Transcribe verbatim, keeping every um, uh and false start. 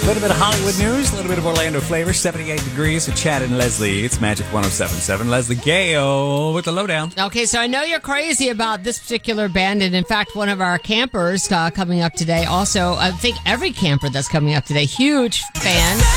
little bit of Hollywood news, a little bit of Orlando flavor, seventy-eight degrees with Chad and Leslie. It's Magic one oh seven point seven. Leslie Gale with the lowdown. Okay, so I know you're crazy about this particular band, and in fact, one of our campers uh, coming up today also, I think every camper that's coming up today, huge fan.